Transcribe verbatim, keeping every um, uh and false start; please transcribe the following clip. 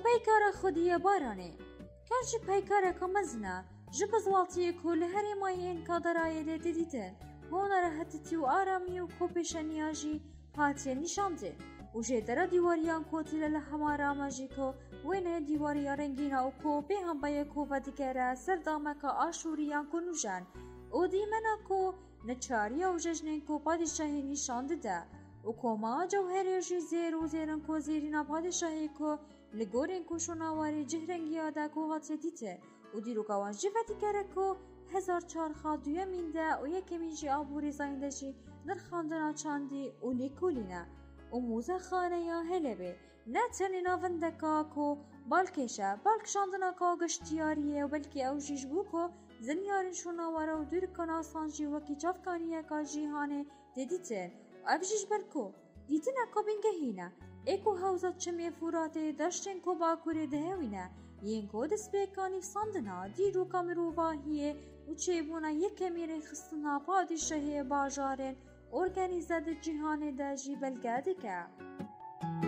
پیکار خودی بارانه کاش پیکار کمزنا جب زوالتی کل هر ماین کادرای ده دیده هنر هتتی و آرامی و کوپشنیاجی هاتی نشانده و جدر دیواریان کوتیل لحمارا ماجیکو وینه دیواریا رنگینا و کو به هم بای کو و دیگره سردامک آشوریان کنوجان و دیمنا کو نچاریا و ججنین کو پادشاهی نشانده ده و کوما جوهریجی زیر و زیرن کو زیرینا پادشاهی کو لگورین کو شناواری جهرنگیا ده کو هاتی دیده و دیرو کاوان جفتی کره کو هزار چار خادویه مینده و یکی جی آبوری زاینده جی در خاندنا چاندی و لیکولینا و موزه خانه یا هلبه نه تنی ناوندکا کو بالکشه بالک شاندنا کا گشتیاریه و بلکی او جیج بو کو زنیارین شوناواره و دور کنا سانجی وکی چافکانیه کا جیهانه دیدیتن و او جیج برکو دیتن اکا بینگه هینه ایکو حوزت چمی فوراته داشتن کو باکوری دهوینه ین کو دست بیکانی ساندنا دیرو کامرو واهیه و چه بونا یک میره خستنا پادشاهی باجارن ارگانیزه ده جهان ده جی بلگه که